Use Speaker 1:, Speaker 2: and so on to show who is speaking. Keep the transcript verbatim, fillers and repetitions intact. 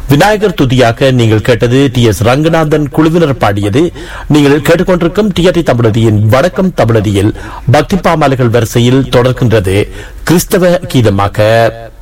Speaker 1: விநாயகர் துதியாக நீங்கள் கேட்டது D S Ranganathan குழுவினர் பாடியது. நீங்கள் கேட்டுக்கொண்டிருக்கும் டிஆர்டி தமிழதியின் வடக்கம் தமிழதியில் பக்தி பாமாலைகள் வரிசையில் தொடர்கின்றது கிறிஸ்தவ கீதமாக.